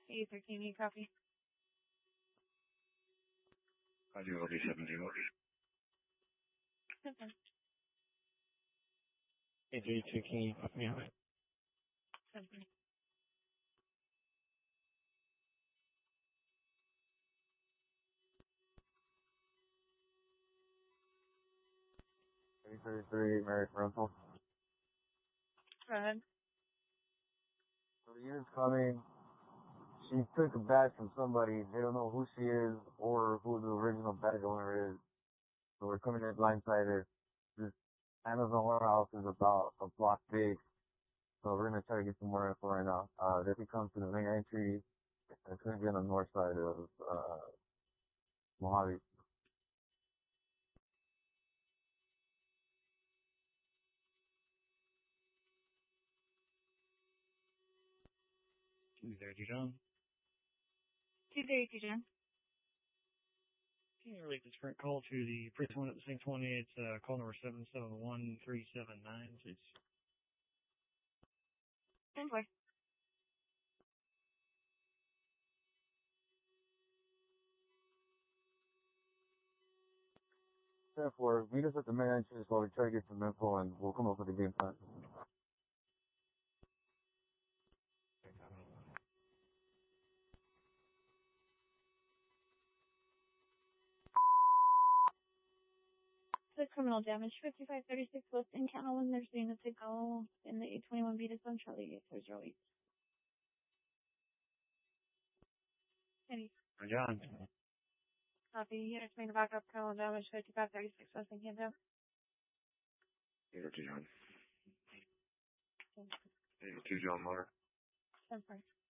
A13, you copy? I do LD-70. Okay. AJ2, can you put me on it? Okay. 33, American Rental. Go ahead. So the unit's coming. She took a badge from somebody. They don't know who she is or who the original badge owner is. So we're coming in blindsided. This Amazon warehouse is about a block big. So we're gonna try to get some more info right now. They can come to the main entry. It's gonna be on the north side of, Mojave. There, John. 232, John. Can you relate this current call to the precinct one at the same 20? It's call number 771379, please. Stand by. Therefore, meet us at the main entrance while we try to get some info and we'll come up with a game plan. The criminal damage, 5536 West Encounter 1. There's being a go in the 821 Beta Zone, Charlie 8408. Eddie. John. Copy. Units being back up, criminal damage, 5536 West Encounter. 82, John. 82, John Moore. Stand by.